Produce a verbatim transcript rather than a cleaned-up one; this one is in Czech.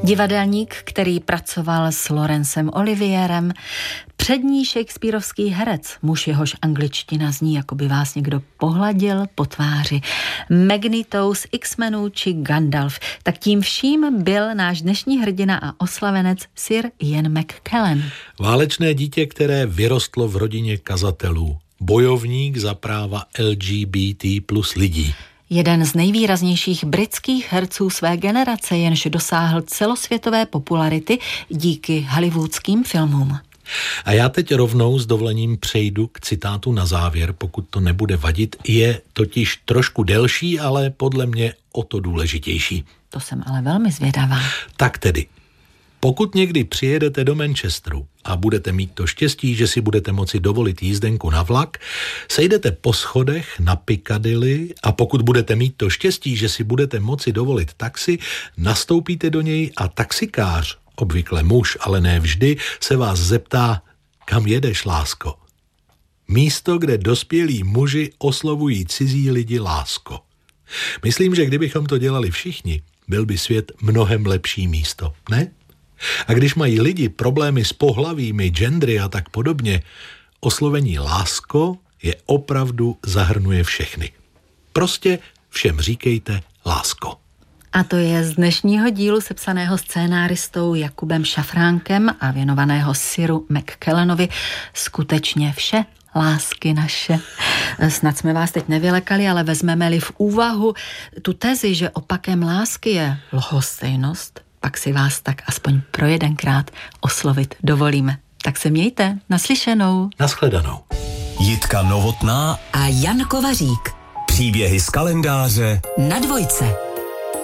Divadelník, který pracoval s Laurencem Olivierem, přední shakespearovský herec, muž jehož angličtina zní, jako by vás někdo pohladil po tváři, Magneto z X-menů či Gandalf. Tak tím vším byl náš dnešní hrdina a oslavenec Sir Ian McKellen. Válečné dítě, které vyrostlo v rodině kazatelů. Bojovník za práva L G B T plus lidí. Jeden z nejvýraznějších britských herců své generace, jenž dosáhl celosvětové popularity díky hollywoodským filmům. A já teď rovnou s dovolením přejdu k citátu na závěr, pokud to nebude vadit. Je totiž trošku delší, ale podle mě o to důležitější. To jsem ale velmi zvědavá. Tak tedy, pokud někdy přijedete do Manchesteru a budete mít to štěstí, že si budete moci dovolit jízdenku na vlak, sejdete po schodech na Piccadilly a pokud budete mít to štěstí, že si budete moci dovolit taxi, nastoupíte do něj a taxikář, obvykle muž, ale ne vždy, se vás zeptá, kam jedeš, lásko? Místo, kde dospělí muži oslovují cizí lidi lásko. Myslím, že kdybychom to dělali všichni, byl by svět mnohem lepší místo, ne? A když mají lidi problémy s pohlavími, gendry a tak podobně, oslovení lásko je opravdu zahrnuje všechny. Prostě všem říkejte lásko. A to je z dnešního dílu sepsaného scénáristou Jakubem Šafránkem a věnovaného Siru McKellenovi skutečně vše, lásky naše. Snad jsme vás teď nevylekali, ale vezmeme-li v úvahu tu tezi, že opakem lásky je lhostejnost, pak si vás tak aspoň pro jedenkrát oslovit dovolíme. Tak se mějte, naslyšenou. Nashledanou. Jitka Novotná a Jan Kovařík. Příběhy z kalendáře na Dvojce.